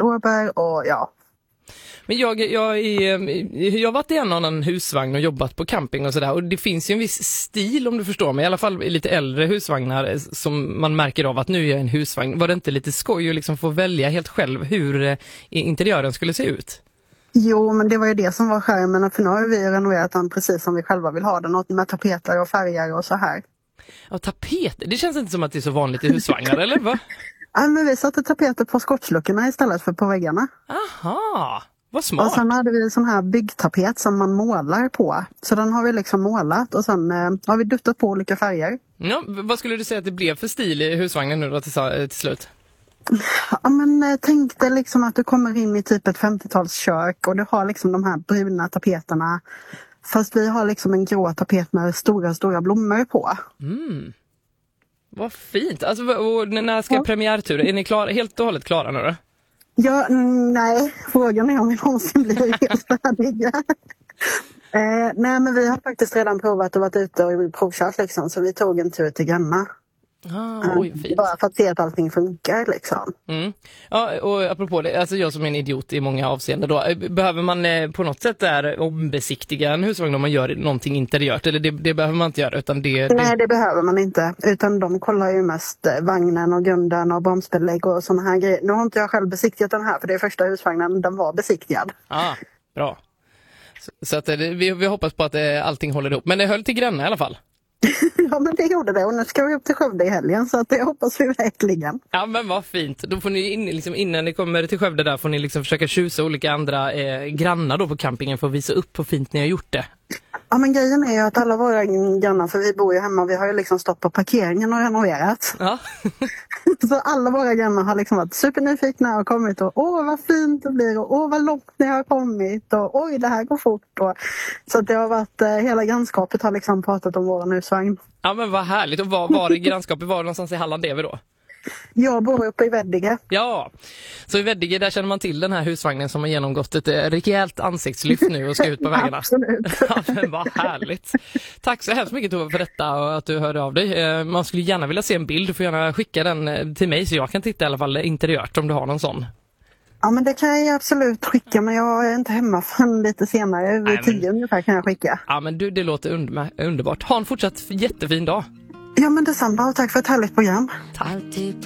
garderober och ja. Men jag har varit i en annan husvagn och jobbat på camping och sådär, och det finns ju en viss stil, om du förstår mig, i alla fall i lite äldre husvagnar som man märker av att nu är jag en husvagn. Var det inte lite skoj att liksom få välja helt själv hur interiören skulle se ut? Jo, men det var ju det som var skärmen, för nu har vi renoverat den precis som vi själva vill ha den, med tapeter och färger och så här. Ja, tapeter, det känns inte som att det är så vanligt i husvagnar, eller va? Ja, men vi satte tapeter på skottsluckorna istället för på väggarna. Aha, vad smart. Och sen hade vi en sån här byggtapet som man målar på. Så den har vi liksom målat och sen har vi duttat på olika färger. Ja, vad skulle du säga att det blev för stil i husvagnen nu då till slut? Ja, men tänk dig liksom att du kommer in i typ ett 50-talskök och du har liksom de här bruna tapeterna. Fast vi har liksom en grå tapet med stora blommor på. Mm. Vad fint. Alltså, och när ska premiärturen? Är ni helt och hållet klara nu då? Ja, nej. Frågan är om vi någonsin blir helt färdiga. Nej, men vi har faktiskt redan provat och varit ute och provkört liksom. Så vi tog en tur till Gränna. Fint. Bara för att se att allting funkar liksom. Mm. Ja, och apropå det, alltså jag som är en idiot i många avseenden då, behöver man på något sätt där ombesiktiga en husvagn om man gör någonting interiört, eller det behöver man inte göra, utan Nej, det behöver man inte, utan de kollar ju mest vagnen och grunden och bromsbelägg och såna här grejer. Nu har inte jag själv besiktigat den här, för det är första husvagnen, den var besiktigad. Bra. Så att vi hoppas på att allting håller ihop, men det höll till Gränna i alla fall. Ja, men det gjorde det, och nu ska vi upp till Skövde i helgen, så att det hoppas vi verkligen. Ja, men vad fint. Då får ni liksom, innan ni kommer till Skövde där, får ni liksom försöka tjusa olika andra grannar då på campingen för att visa upp hur fint ni har gjort det. Ja, men grejen är ju att alla våra grannar, för vi bor ju hemma, vi har ju liksom stått på parkeringen och renoverat. Ja. Så alla våra grannar har liksom varit supernyfikna och kommit och vad fint det blir och vad långt ni har kommit och oj, det här går fort. Så det har varit, hela grannskapet har liksom pratat om vår husvagn. Ja, men vad härligt. Och var i grannskapet, var någonstans i Halland är vi då? Jag bor uppe i Veddige. Ja, så i Veddige där känner man till den här husvagnen som har genomgått ett rejält ansiktslyft nu och ska ut på vägarna. Absolut. Ja, men vad härligt. Tack så hemskt mycket Tove för detta och att du hörde av dig. Man skulle gärna vilja se en bild, du får gärna skicka den till mig så jag kan titta i alla fall interiört om du har någon sån. Ja, men det kan jag absolut skicka, men jag är inte hemma förrän lite senare. Vid 10 ungefär kan jag skicka. Ja, men det låter underbart. Ha en fortsatt jättefin dag. Ja, men detsamma, och tack för ett härligt program. Tack.